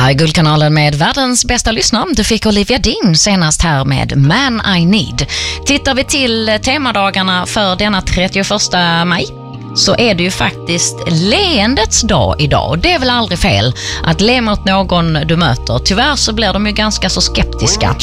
Här är Guldkanalen med världens bästa lyssnare. Du fick Olivia Dean senast här med Man I Need. Tittar vi till temadagarna för denna 31 maj så är det ju faktiskt leendets dag idag. Det är väl aldrig fel att le mot någon du möter. Tyvärr så blir de ju ganska så skeptiska.